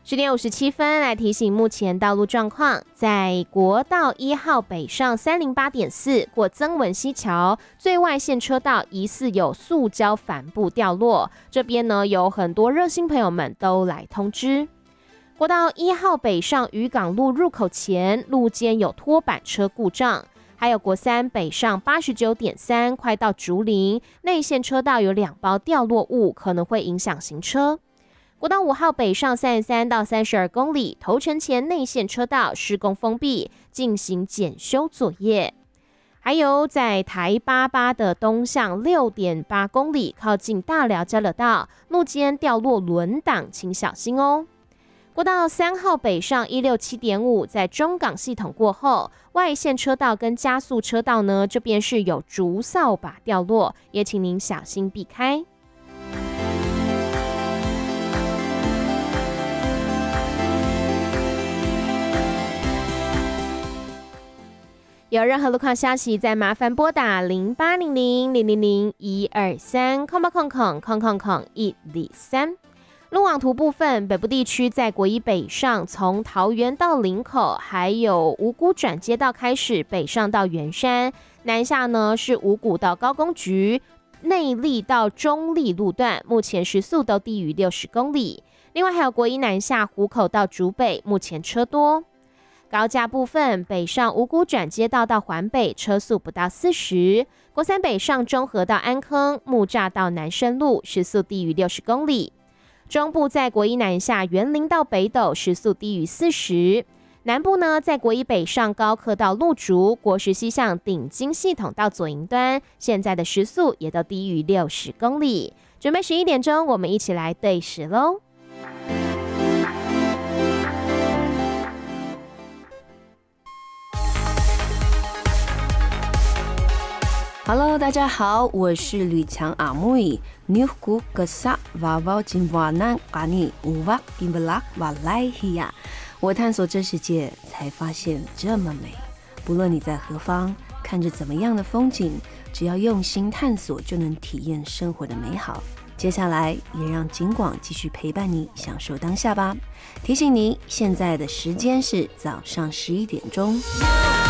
10:57来提醒目前道路状况，在国道1号北上308.4过曾文溪桥最外线车道疑似有塑胶帆布掉落，这边呢有很多热心朋友们都来通知。国道1号北上渔港路入口前路肩有拖板车故障，还有国三北上89.3快到竹林内线车道有2包掉落物，可能会影响行车。国道5号北上33到32公里，头城前内线车道施工封闭，进行检修作业。还有在台88的东向6.8公里，靠近大寮交流道，路肩掉落轮挡，请小心哦。国道3号北上167.5，在中港系统过后，外线车道跟加速车道呢，这边是有竹扫把掉落，也请您小心避开。有任何路况消息，再麻烦拨打0800000123123。路网图部分，北部地区在国一北上，从桃园到林口，还有五股转接道开始北上到圆山，南下呢是五股到高工局，内壢到中壢路段，目前时速都低于60公里。另外还有国一南下湖口到竹北，目前车多。高架部分，北上五股转接道到环北，车速不到40；国三北上中和到安坑，木栅到南深路，时速低于60公里。中部在国一南下园林到北斗，时速低于40；南部呢，在国一北上高科到鹿竹，国十西向顶金系统到左营端，现在的时速也都低于60公里。准备11点钟，我们一起来对时喽。 Hello， 大家好，我是吕强阿妹。Nihku kesak vavau jimwanan kani uwak gimbelak walaihiya。我探索这世界，才发现这么美。不论你在何方，看着怎么样的风景，只要用心探索，就能体验生活的美好。接下来也让景广继续陪伴你，享受当下吧。提醒你，现在的时间是早上11点钟。